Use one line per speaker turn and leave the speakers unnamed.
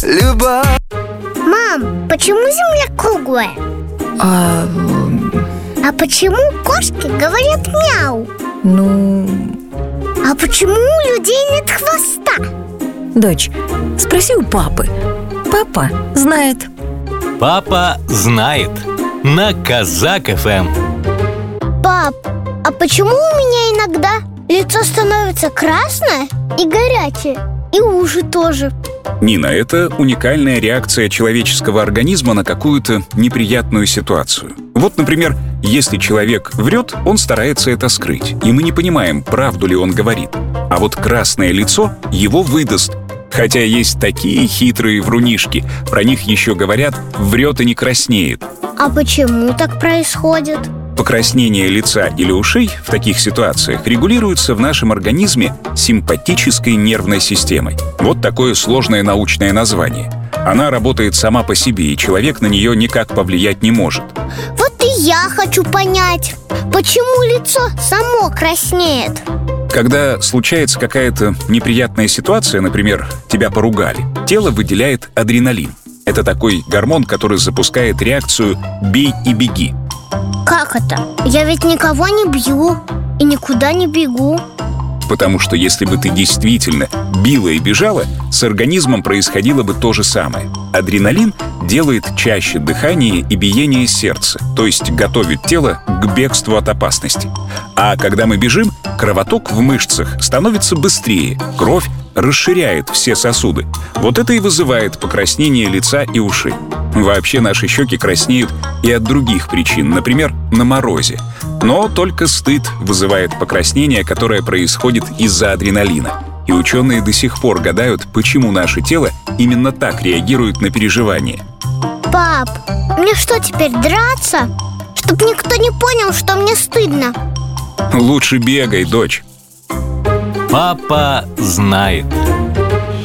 любовь.
Мам, почему Земля круглая? А почему кошки говорят мяу? А почему у людей нет хвоста?
Дочь, спроси у папы. Папа знает.
Папа знает. На Казак ФМ.
Пап, а почему у меня иногда лицо становится красное и горячее, и уши тоже?
Нина, это уникальная реакция человеческого организма на какую-то неприятную ситуацию. Вот, например, если человек врет, он старается это скрыть, и мы не понимаем, правду ли он говорит. А вот красное лицо его выдаст. Хотя есть такие хитрые врунишки, про них еще говорят «врет и не краснеет».
А почему так происходит?
Покраснение лица или ушей в таких ситуациях регулируется в нашем организме симпатической нервной системой. Вот такое сложное научное название. Она работает сама по себе, и человек на нее никак повлиять не может.
Вот и я хочу понять, почему лицо само краснеет.
Когда случается какая-то неприятная ситуация, например, тебя поругали, тело выделяет адреналин. Это такой гормон, который запускает реакцию «бей и беги».
Как это? Я ведь никого не бью и никуда не бегу.
Потому что если бы ты действительно била и бежала, с организмом происходило бы то же самое. Адреналин делает чаще дыхание и биение сердца, то есть готовит тело к бегству от опасности. А когда мы бежим, кровоток в мышцах становится быстрее, кровь расширяет все сосуды. Вот это и вызывает покраснение лица и ушей. Вообще наши щеки краснеют и от других причин, например, на морозе. Но только стыд вызывает покраснение, которое происходит из-за адреналина. И ученые до сих пор гадают, почему наше тело именно так реагирует на переживания.
Пап, мне что теперь, драться? Чтоб никто не понял, что мне стыдно.
Лучше бегай, дочь.
Папа знает.